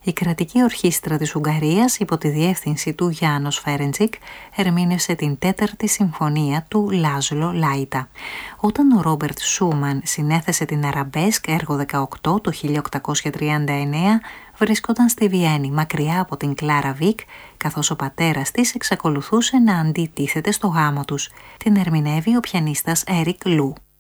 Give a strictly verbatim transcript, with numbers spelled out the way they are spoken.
Η κρατική ορχήστρα της Ουγγαρίας υπό τη διεύθυνση του Γιάνος Φέρεντσικ ερμήνευσε την τέταρτη συμφωνία του Λάζλο Λάιτα. Όταν ο Ρόμπερτ Σούμαν συνέθεσε την Αραμπέσκ έργο δεκαοκτώ το χίλια οκτακόσια τριάντα εννέα, βρίσκονταν στη Βιέννη μακριά από την Κλάρα Βίκ, καθώς ο πατέρας της εξακολουθούσε να αντιτίθεται στο γάμο τους. Την ερμηνεύει ο πιανίστας Έρικ Λου.